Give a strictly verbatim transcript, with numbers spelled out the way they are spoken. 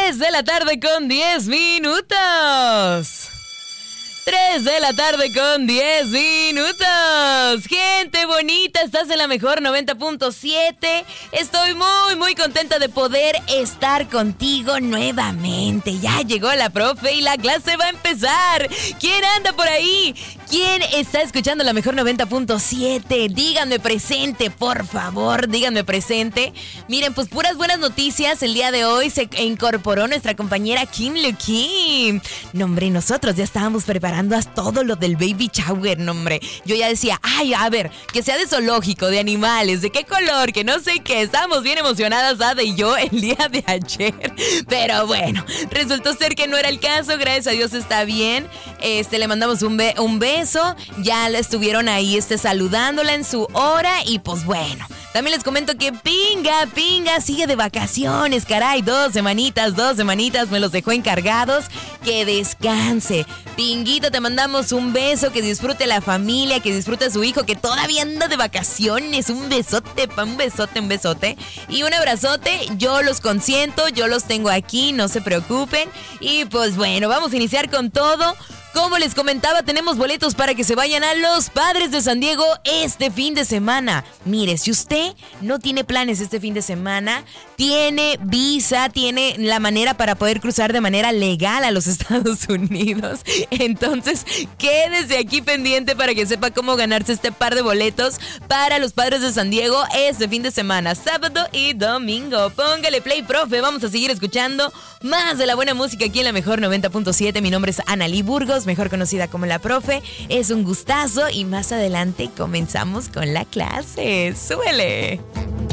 tres de la tarde con diez minutos. tres de la tarde con diez minutos. Gente bonita, estás en la mejor noventa punto siete. Estoy muy, muy contenta de poder estar contigo nuevamente. Ya llegó la profe y la clase va a empezar. ¿Quién anda por ahí? ¿Quién está escuchando la mejor noventa punto siete? Díganme presente, por favor, díganme presente. Miren, pues puras buenas noticias. El día de hoy se incorporó nuestra compañera Kim Lu Kim. No, hombre, nosotros ya estábamos preparados todo lo del baby shower, no, hombre. Yo ya decía, ay, a ver, que sea de zoológico, de animales, de qué color, que no sé qué. Estábamos bien emocionadas, Ada y yo, el día de ayer. Pero bueno, resultó ser que no era el caso. Gracias a Dios está bien. Este, le mandamos un, be- un beso. Ya la estuvieron ahí este, saludándola en su hora. Y pues bueno, también les comento que Pinga, Pinga sigue de vacaciones, caray. Dos semanitas, dos semanitas me los dejó encargados. Que descanse. Pinguito, te mandamos un beso, que disfrute la familia, que disfrute a su hijo, que todavía anda de vacaciones. Un besote, un besote, un besote. Y un abrazote, yo los consiento, yo los tengo aquí, no se preocupen. Y pues bueno, vamos a iniciar con todo. Como les comentaba, tenemos boletos para que se vayan a los Padres de San Diego este fin de semana. Mire, si usted no tiene planes este fin de semana, tiene visa, tiene la manera para poder cruzar de manera legal a los Estados Unidos. Entonces, quédese aquí pendiente para que sepa cómo ganarse este par de boletos para los Padres de San Diego este fin de semana, sábado y domingo. Póngale play, profe, vamos a seguir escuchando más de la buena música aquí en la mejor noventa punto siete. Mi nombre es Analí Burgos, mejor conocida como la profe. Es un gustazo y más adelante comenzamos con la clase. ¡Súbele!